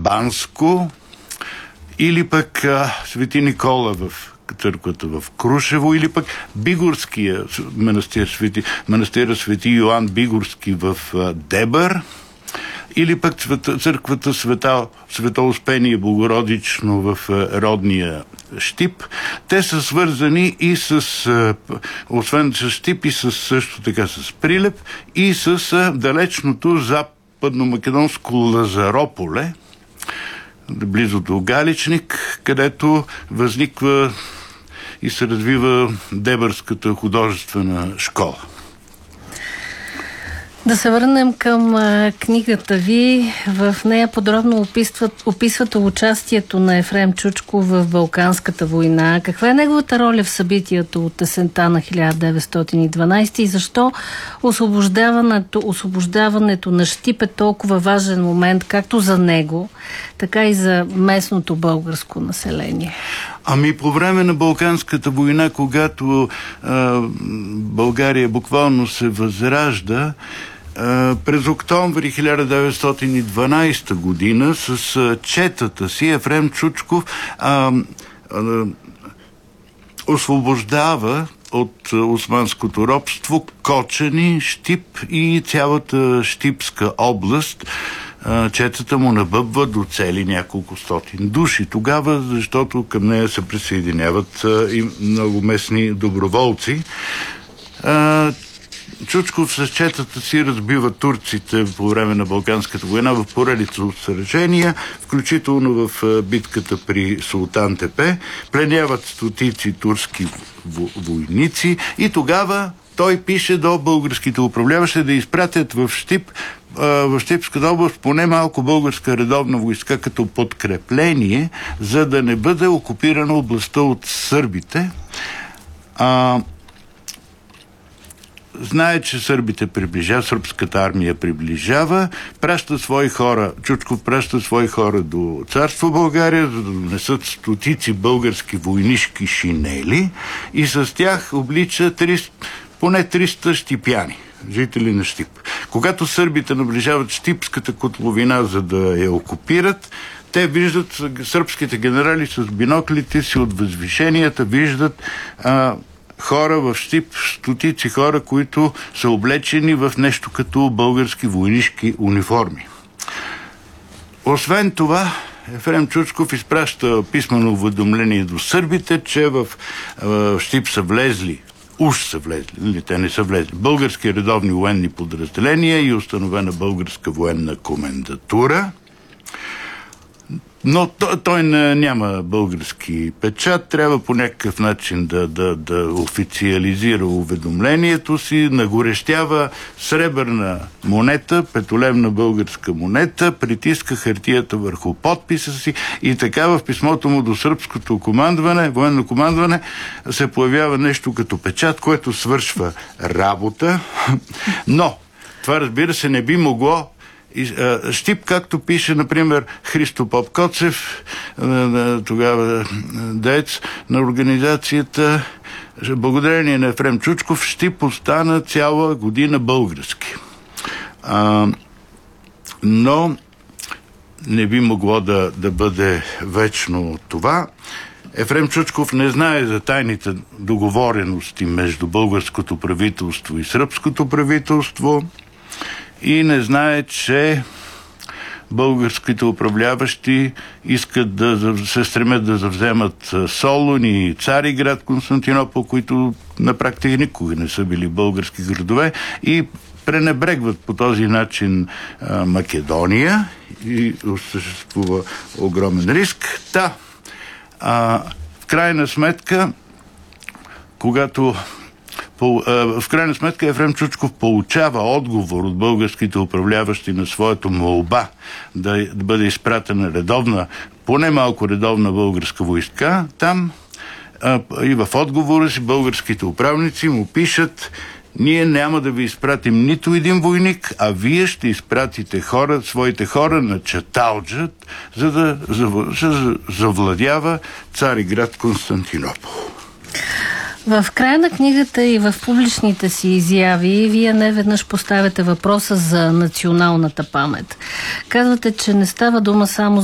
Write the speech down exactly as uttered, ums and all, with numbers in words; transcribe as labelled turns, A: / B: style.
A: Банско, или пък а, Свети Никола в църквата в Крушево, или пък Бигорския манастир, Свети, манастира Свети Йоан Бигорски в а, Дебър, или пък църквата Света, Свето Успение Богородично в а, родния Щип. Те са свързани и с, а, освен с Щип, и с, също така с Прилеп, и с а, далечното западно-македонско Лазарополе, близо до Галичник, където възниква и се развива Дебърската художествена школа.
B: Да се върнем към а, книгата ви. В нея подробно описват, описвате участието на Ефрем Чучков в Балканската война. Каква е неговата роля в събитията от есента на хиляда деветстотин и дванадесета и защо освобождаването, освобождаването на Щип е толкова важен момент както за него, така и за местното българско население?
A: Ами по време на Балканската война, когато а, България буквално се възражда, а, през октомври хиляда деветстотин и дванадесета година с а, четата си Ефрем Чучков а, а, освобождава от османското робство Кочани, Щип и цялата Щипска област. Четата му набъбва до цели няколко стотин души. Тогава, защото към нея се присъединяват и много местни доброволци. Чучков с четата си разбива турците по време на Балканската война в поредица от сражения, включително в битката при Султан Тепе. Пленяват стотици турски войници и тогава той пише до българските управляващи да изпратят в Щип, в Щипската област поне малко българска редовна войска като подкрепление, за да не бъде окупирана областта от сърбите. А, знае, че сърбите приближават, сръбската армия приближава, праща свои хора, Чучков праща свои хора до царство България, за да донесат стотици български войнишки шинели и с тях облича триста, поне триста щипяни, жители на Щип. Когато сърбите наближават Щипската котловина, за да я окупират, те виждат, сръбските генерали с биноклите си от възвишенията виждат а, хора в Щип, стотици хора, които са облечени в нещо като български войнишки униформи. Освен това, Ефрем Чучков изпраща писмено уведомление до сърбите, че в а, Щип са влезли Уж са влезли, нали? Те не са влезли. Български редовни военни подразделения и установена българска военна комендатура. Но той, той не, няма български печат, трябва по някакъв начин да, да, да официализира уведомлението си, нагорещява сребърна монета, петолевна българска монета, притиска хартията върху подписа си и така в писмото му до сръбското командване, военно командване, се появява нещо като печат, което свършва работа, но това, разбира се, не би могло. Щип, както пише, например, Христо Попкоцев, тогава дец на организацията, благодарение на Ефрем Чучков, Щип остана цяла година български. А, но не би могло да, да бъде вечно това. Ефрем Чучков не знае за тайните договорености между българското правителство и сръбското правителство и не знае, че българските управляващи искат да се стремят да завземат Солун и Цариград, Константинопол, които на практика никога не са били български градове, и пренебрегват по този начин а, Македония и съществува огромен риск. Та, а, в крайна сметка, когато в крайна сметка Ефрем Чучков получава отговор от българските управляващи на своята молба да, да бъде изпратена редовна, поне малко редовна българска войска. Там а, и в отговора си българските управници му пишат: ние няма да ви изпратим нито един войник, а вие ще изпратите хора, своите хора на Чаталджат, за да завладява Цариград, Константинопол.
B: В края на книгата и в публичните си изяви вие не веднъж поставяте въпроса за националната памет. Казвате, че не става дума само